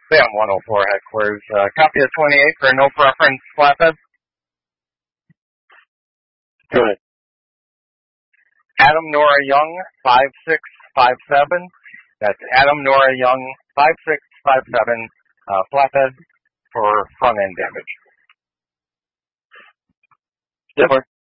Sam 104 headquarters. Copy of 28 for no preference flatbed. Go ahead. Adam Nora Young 5657. That's Adam Nora Young 5657. Flatbed for front end damage. Stefan.